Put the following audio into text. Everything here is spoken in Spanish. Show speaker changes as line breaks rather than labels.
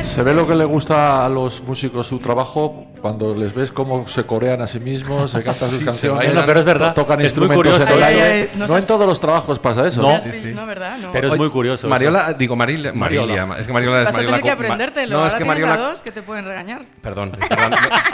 Se ve lo que le gusta a los músicos su trabajo cuando les ves cómo se corean a sí mismos, se cantan sus canciones,
no, pero es verdad,
tocan
es muy
instrumentos en
curioso.
el aire. No en todos los trabajos pasa eso.
No,
No, ¿verdad? No.
pero es muy curioso.
Mariola, digo Marilia. Es que Mariola es
Vas a
Mariola.
tener que aprendértelo.
No,
Ahora
es que
tienes a
Mariola.
dos que te pueden regañar.
Perdón.